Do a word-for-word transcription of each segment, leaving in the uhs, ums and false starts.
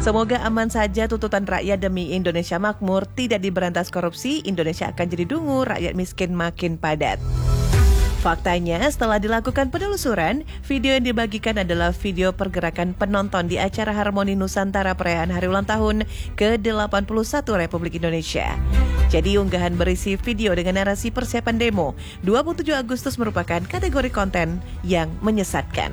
Semoga aman saja tuntutan rakyat demi Indonesia makmur, tidak diberantas korupsi, Indonesia akan jadi dungu, rakyat miskin makin padat. Faktanya, setelah dilakukan penelusuran, video yang dibagikan adalah video pergerakan penonton di acara Harmoni Nusantara perayaan hari ulang tahun ke delapan puluh satu Republik Indonesia. Jadi unggahan berisi video dengan narasi persiapan demo dua puluh tujuh Agustus merupakan kategori konten yang menyesatkan.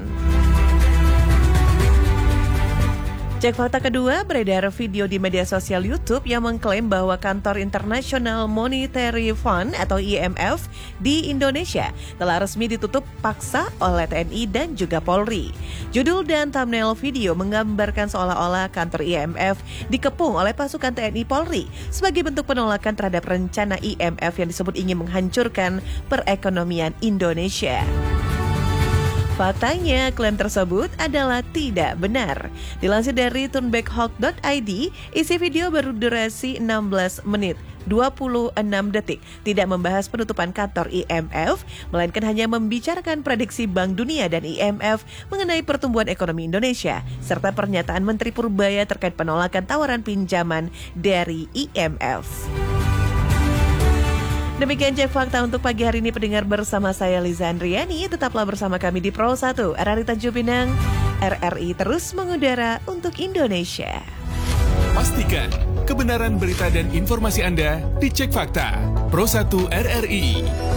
Cek fakta kedua, beredar video di media sosial YouTube yang mengklaim bahwa kantor International Monetary Fund atau I M F di Indonesia telah resmi ditutup paksa oleh T N I dan juga Polri. Judul dan thumbnail video menggambarkan seolah-olah kantor I M F dikepung oleh pasukan T N I Polri sebagai bentuk penolakan terhadap rencana I M F yang disebut ingin menghancurkan perekonomian Indonesia. Faktanya, klaim tersebut adalah tidak benar. Dilansir dari turnbackhawk dot I D, isi video berdurasi enam belas menit dua puluh enam detik, tidak membahas penutupan kantor I M F, melainkan hanya membicarakan prediksi Bank Dunia dan I M F mengenai pertumbuhan ekonomi Indonesia, serta pernyataan Menteri Purbaya terkait penolakan tawaran pinjaman dari I M F. Demikian Cek Fakta untuk pagi hari ini, pendengar, bersama saya Liza Andriani. Tetaplah bersama kami di Pro satu R R I Tanjung Pinang. R R I terus mengudara untuk Indonesia. Pastikan kebenaran berita dan informasi Anda di Cek Fakta Pro satu R R I.